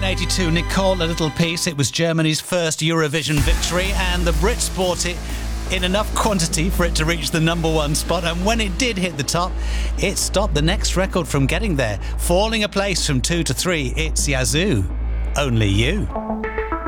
1982, Nicole, A Little Piece. It was Germany's first Eurovision victory, and the Brits bought it in enough quantity for it to reach the number one spot. And when it did hit the top, it stopped the next record from getting there, falling a place from 2 to 3. It's Yazoo, Only You.